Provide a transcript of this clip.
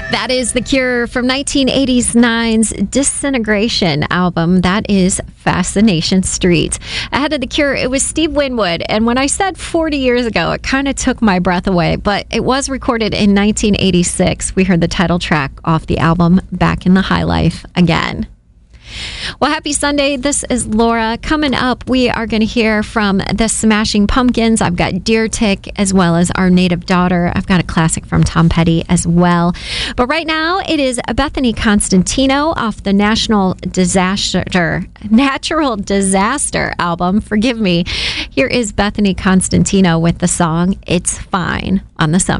That is The Cure from 1989's Disintegration album. That is Fascination Street. Ahead of The Cure, it was Steve Winwood. And when I said 40 years ago, it kind of took my breath away. But it was recorded in 1986. We heard the title track off the album, Back in the High Life Again. Well, happy Sunday. This is Laura. Coming up, we are going to hear from the Smashing Pumpkins. I've got Deer Tick as well as Our Native Daughter. I've got a classic from Tom Petty as well. But right now, it is Bethany Constantino off the Natural Disaster album. Forgive me. Here is Bethany Constantino with the song It's Fine on the Summit.